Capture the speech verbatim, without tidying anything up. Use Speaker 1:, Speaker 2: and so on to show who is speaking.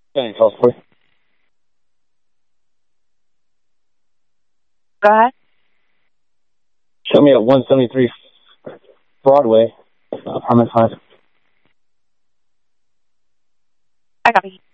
Speaker 1: Got any calls for you?
Speaker 2: Go ahead.
Speaker 1: Show me at one seventy-three Broadway, apartment five.
Speaker 2: I copy.